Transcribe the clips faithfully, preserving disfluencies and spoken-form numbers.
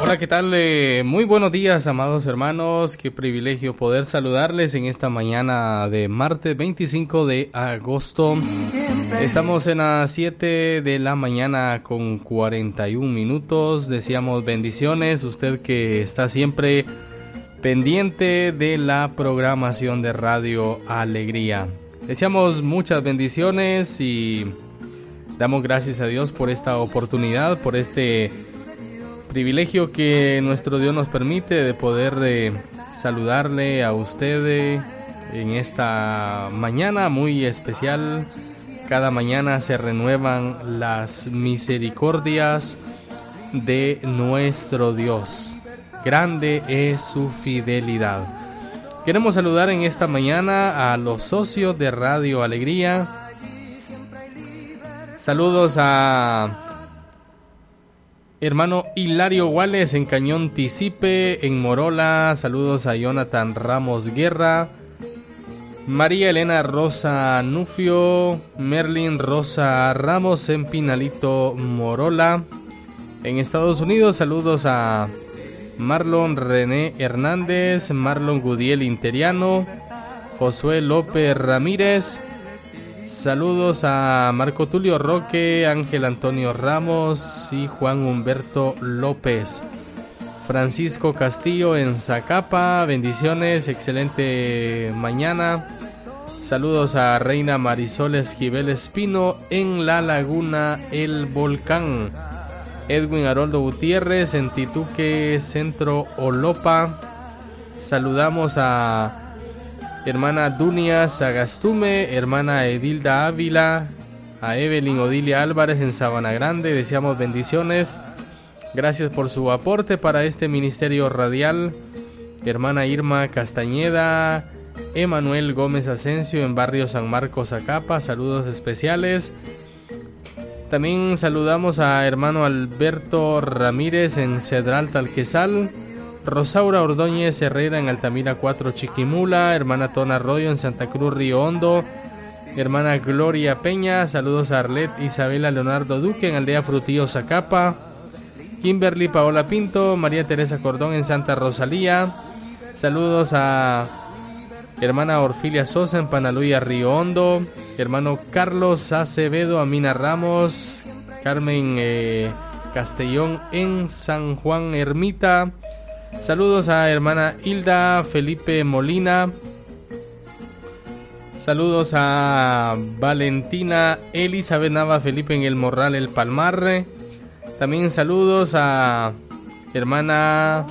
Hola, ¿qué tal? Eh, muy buenos días, amados hermanos. Qué privilegio poder saludarles en esta mañana de martes veinticinco de agosto. Estamos en las siete de la mañana con cuarenta y un minutos. Deseamos bendiciones. Usted que está siempre pendiente de la programación de Radio Alegría. Deseamos muchas bendiciones y damos gracias a Dios por esta oportunidad, por este privilegio que nuestro Dios nos permite de poder eh, saludarle a usted eh, en esta mañana muy especial. Cada mañana se renuevan las misericordias de nuestro Dios. Grande es su fidelidad. Queremos saludar en esta mañana a los socios de Radio Alegría. Saludos a hermano Hilario Guales en Cañón Tisipe, en Morola. Saludos a Jonathan Ramos Guerra, María Elena Rosa Nufio, Merlin Rosa Ramos en Pinalito, Morola. En Estados Unidos, saludos a Marlon René Hernández, Marlon Gudiel Interiano, Josué López Ramírez. Saludos a Marco Tulio Roque, Ángel Antonio Ramos y Juan Humberto López. Francisco Castillo en Zacapa, bendiciones, excelente mañana. Saludos a Reina Marisol Esquivel Espino en La Laguna El Volcán. Edwin Haroldo Gutiérrez en Tituque, Centro Olopa. Saludamos a hermana Dunia Sagastume, hermana Edilda Ávila, a Evelyn Odilia Álvarez en Sabana Grande. Deseamos bendiciones. Gracias por su aporte para este ministerio radial. Hermana Irma Castañeda, Emanuel Gómez Asensio en Barrio San Marcos, Zacapa. Saludos especiales. También saludamos a hermano Alberto Ramírez en Cedral Talquesal, Rosaura Ordóñez Herrera en Altamira cuatro Chiquimula, hermana Tona Arroyo en Santa Cruz Río Hondo, hermana Gloria Peña. Saludos a Arlet Isabela Leonardo Duque en Aldea Frutillo, Zacapa, Kimberly Paola Pinto, María Teresa Cordón en Santa Rosalía. Saludos a hermana Orfilia Sosa en Panaluya Río Hondo, hermano Carlos Acevedo, Amina Ramos, Carmen eh, Castellón en San Juan Ermita. Saludos a hermana Hilda Felipe Molina. Saludos a Valentina Elizabeth Nava Felipe en El Morral El Palmar. También saludos a hermana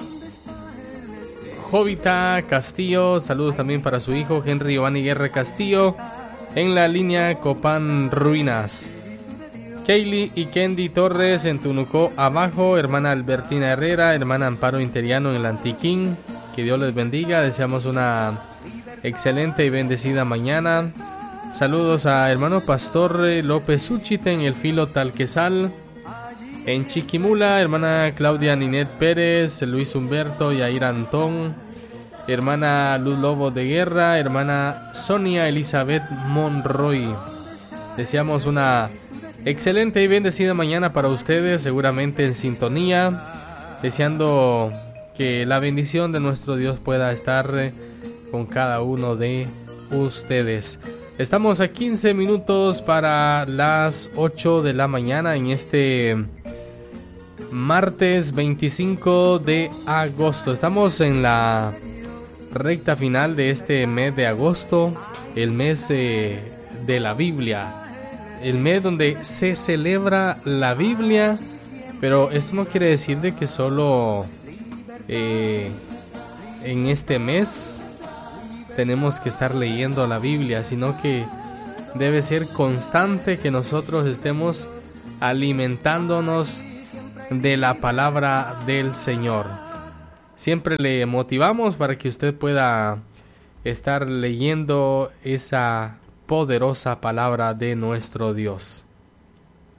Jovita Castillo. Saludos también para su hijo Henry Giovanni Guerra Castillo en la línea Copán Ruinas. Kaylee y Kendi Torres en Tunucó Abajo, hermana Albertina Herrera, hermana Amparo Interiano en el Antiquín. Que Dios les bendiga. Deseamos una excelente y bendecida mañana. Saludos a hermano Pastor López Suchite en el Filo Talquesal. En Chiquimula, hermana Claudia Ninet Pérez, Luis Humberto Yair Antón, hermana Luz Lobo de Guerra, hermana Sonia Elizabeth Monroy. Deseamos una excelente y bendecida mañana para ustedes, seguramente en sintonía, deseando que la bendición de nuestro Dios pueda estar con cada uno de ustedes. Estamos a quince minutos para las ocho de la mañana en este martes veinticinco de agosto. Estamos en la recta final de este mes de agosto, el mes eh, de la Biblia, el mes donde se celebra la Biblia. Pero esto no quiere decir de que solo eh, en este mes tenemos que estar leyendo la Biblia, sino que debe ser constante que nosotros estemos alimentándonos de la palabra del Señor. Siempre le motivamos para que usted pueda estar leyendo esa poderosa palabra de nuestro Dios.